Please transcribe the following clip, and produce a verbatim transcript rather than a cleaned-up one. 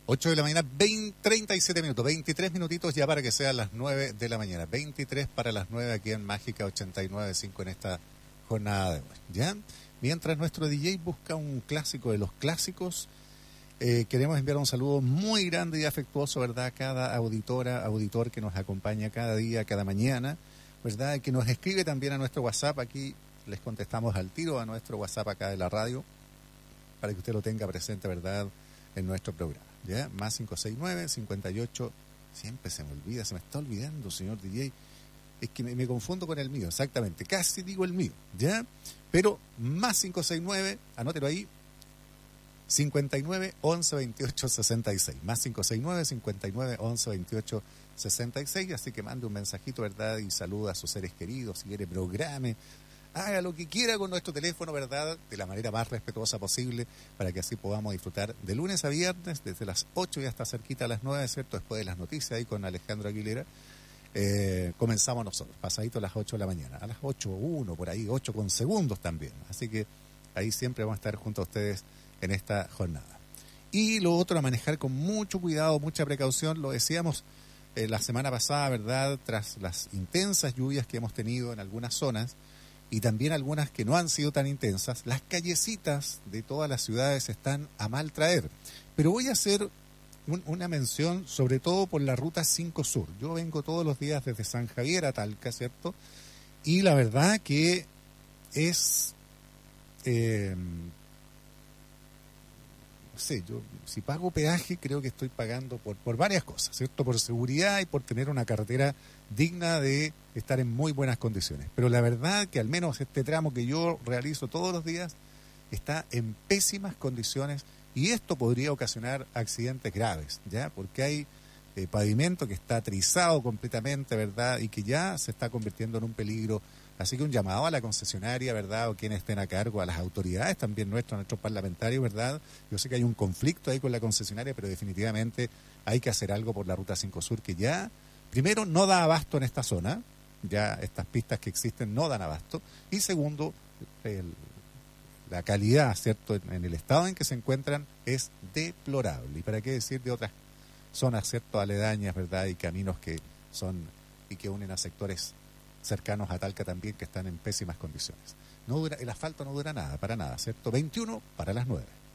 ocho de la mañana, veinte, treinta y siete minutos, veintitrés minutitos ya para que sean las nueve de la mañana, veintitrés para las nueve aquí en Mágica ochenta y nueve punto cinco en esta jornada de hoy, ¿ya? Mientras nuestro D J busca un clásico de los clásicos, eh, queremos enviar un saludo muy grande y afectuoso, ¿verdad? A cada auditora, auditor que nos acompaña cada día, cada mañana, ¿verdad? Que nos escribe también a nuestro WhatsApp, aquí les contestamos al tiro a nuestro WhatsApp acá de la radio, para que usted lo tenga presente, ¿verdad?, en nuestro programa, ¿ya? Más cinco seis nueve, cincuenta y ocho, siempre se me olvida, se me está olvidando, señor D J, es que me, me confundo con el mío, exactamente, casi digo el mío, ¿ya? Pero más cinco seis nueve, anótelo ahí, cincuenta y nueve, once, veintiocho, sesenta y seis, más cinco seis nueve, cincuenta y nueve, once, veintiocho, sesenta y seis, así que mande un mensajito, ¿verdad?, y saluda a sus seres queridos, si quiere programe, haga lo que quiera con nuestro teléfono, ¿verdad?, de la manera más respetuosa posible, para que así podamos disfrutar de lunes a viernes, desde las ocho y hasta cerquita a las nueve, ¿cierto?, después de las noticias ahí con Alejandro Aguilera. Eh, comenzamos nosotros, pasadito a las ocho de la mañana, a las ocho uno, por ahí, ocho con segundos también. Así que ahí siempre vamos a estar junto a ustedes en esta jornada. Y lo otro, a manejar con mucho cuidado, mucha precaución, lo decíamos eh, la semana pasada, ¿verdad?, tras las intensas lluvias que hemos tenido en algunas zonas, y también algunas que no han sido tan intensas, las callecitas de todas las ciudades están a mal traer. Pero voy a hacer un, una mención sobre todo por la Ruta cinco Sur. Yo vengo todos los días desde San Javier a Talca, ¿cierto? Y la verdad que es... Eh, no sé, yo si pago peaje creo que estoy pagando por, por varias cosas, ¿cierto? Por seguridad y por tener una carretera digna de estar en muy buenas condiciones. Pero la verdad que al menos este tramo que yo realizo todos los días está en pésimas condiciones y esto podría ocasionar accidentes graves, ¿ya? Porque hay eh, pavimento que está trizado completamente, ¿verdad? Y que ya se está convirtiendo en un peligro. Así que un llamado a la concesionaria, ¿verdad?, o quienes estén a cargo, a las autoridades también nuestros, a nuestros parlamentarios, ¿verdad? Yo sé que hay un conflicto ahí con la concesionaria, pero definitivamente hay que hacer algo por la Ruta cinco Sur, que ya, primero, no da abasto en esta zona, ya estas pistas que existen no dan abasto, y segundo, el, la calidad, ¿cierto?, en, en el estado en que se encuentran es deplorable. Y para qué decir de otras zonas, ¿cierto?, aledañas, ¿verdad?, y caminos que son y que unen a sectores cercanos a Talca también que están en pésimas condiciones. No dura, el asfalto no dura nada, para nada, ¿cierto? veintiuno para las nueve.